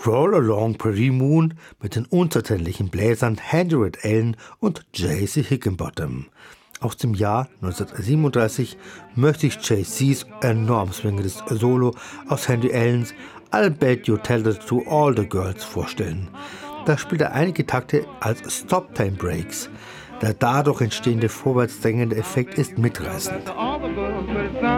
Crawl Along Prairie Moon mit den unzertrennlichen Bläsern Handy Red Allen und J.C. Higginbottom. Aus dem Jahr 1937 möchte ich J.C.'s enorm swingendes Solo aus Handy Allens I'll Bet You Tell It to All the Girls vorstellen. Da spielt er einige Takte als Stop-Time Breaks. Der dadurch entstehende vorwärtsdrängende Effekt ist mitreißend.